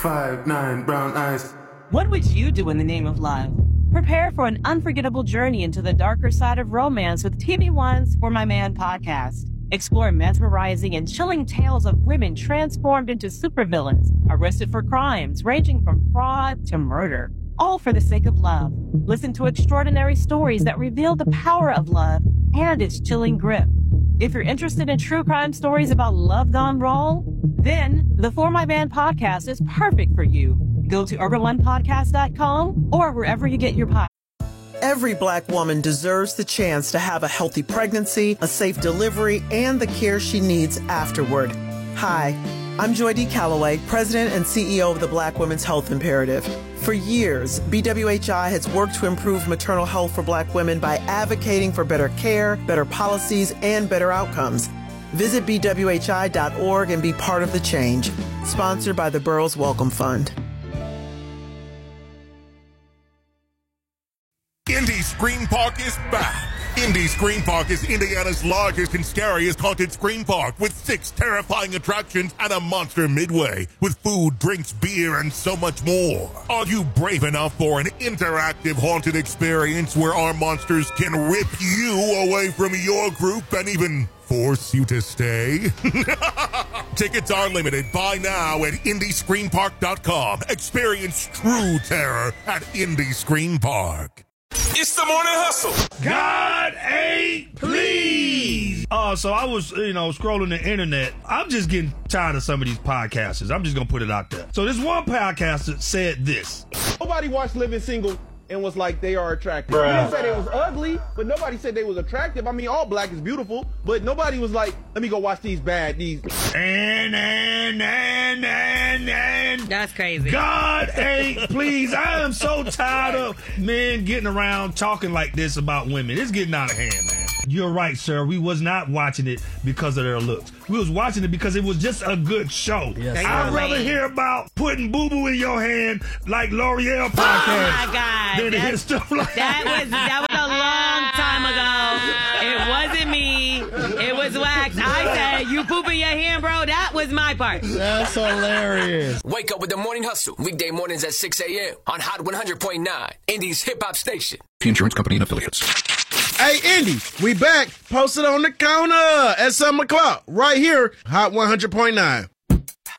5'9", brown eyes. What would you do in the name of love? Prepare for an unforgettable journey into the darker side of romance with TV One's For My Man podcast. Explore mesmerizing and chilling tales of women transformed into supervillains, arrested for crimes ranging from fraud to murder, all for the sake of love. Listen to extraordinary stories that reveal the power of love and its chilling grip. If you're interested in true crime stories about love gone wrong, then the For My Man podcast is perfect for you. Go to urbanonepodcast.com or wherever you get your podcast. Every Black woman deserves the chance to have a healthy pregnancy, a safe delivery, and the care she needs afterward. Hi, I'm Joy D. Calloway, President and CEO of the Black Women's Health Imperative. For years, BWHI has worked to improve maternal health for Black women by advocating for better care, better policies, and better outcomes. Visit bwhi.org and be part of the change. Sponsored by the Burroughs Welcome Fund. Indy Scream Park is back. Indy Scream Park is Indiana's largest and scariest haunted scream park with 6 terrifying attractions and a monster midway with food, drinks, beer, and so much more. Are you brave enough for an interactive haunted experience where our monsters can rip you away from your group and even force you to stay? Tickets are limited. Buy now at IndyScreamPark.com. Experience true terror at Indy Scream Park. It's the Morning Hustle. God ain't please. So I was, scrolling the internet. I'm just getting tired of some of these podcasters. I'm just going to put it out there. So this one podcaster said this. Nobody watched Living Single and was like, they are attractive. Bruh. They didn't say they was ugly, but nobody said they was attractive. I mean, all black is beautiful, but nobody was like, let me go watch these. And. That's crazy. God ain't please. I am so tired of men getting around talking like this about women. It's getting out of hand, man. You're right, sir. We was not watching it because of their looks. We was watching it because it was just a good show. Yes, I'd rather hear about putting boo-boo in your hand like L'Oreal podcast. Oh, my God. Than to hear stuff like that was a long time ago. It wasn't me. It was Wax. I said, you poop in your hand, bro. That was my part. That's hilarious. Wake up with the Morning Hustle. Weekday mornings at 6 a.m. on Hot 100.9, Indy's hip-hop station. The Insurance Company and Affiliates. Hey, Indy, we back. Posted on the counter at 7 o'clock. Right here, Hot 100.9.